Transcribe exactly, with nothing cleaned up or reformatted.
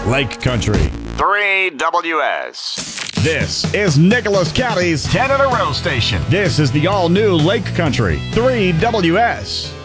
Lake Country. three W S. This is Nicholas County's ten in a row station. This is the all-new Lake Country, three W S.